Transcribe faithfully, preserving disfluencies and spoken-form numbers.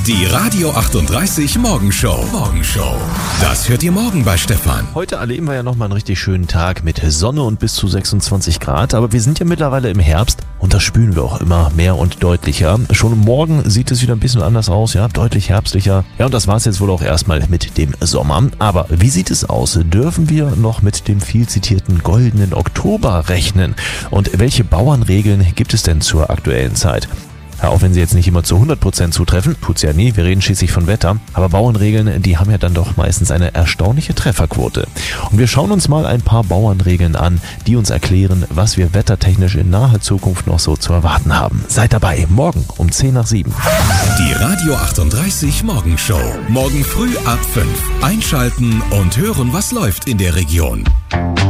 Die Radio achtunddreißig Morgenshow. Morgenshow. Das hört ihr morgen bei Stefan. Heute erleben wir ja nochmal einen richtig schönen Tag mit Sonne und bis zu sechsundzwanzig Grad. Aber wir sind ja mittlerweile im Herbst und das spüren wir auch immer mehr und deutlicher. Schon morgen sieht es wieder ein bisschen anders aus, ja, deutlich herbstlicher. Ja, und das war es jetzt wohl auch erstmal mit dem Sommer. Aber wie sieht es aus? Dürfen wir noch mit dem viel zitierten goldenen Oktober rechnen? Und welche Bauernregeln gibt es denn zur aktuellen Zeit? Ja, auch wenn sie jetzt nicht immer zu hundert Prozent zutreffen, tut's ja nie, wir reden schließlich von Wetter, aber Bauernregeln, die haben ja dann doch meistens eine erstaunliche Trefferquote. Und wir schauen uns mal ein paar Bauernregeln an, die uns erklären, was wir wettertechnisch in naher Zukunft noch so zu erwarten haben. Seid dabei, morgen um zehn nach sieben. Die Radio achtunddreißig Morgenshow. Morgen früh ab fünf. Einschalten und hören, was läuft in der Region.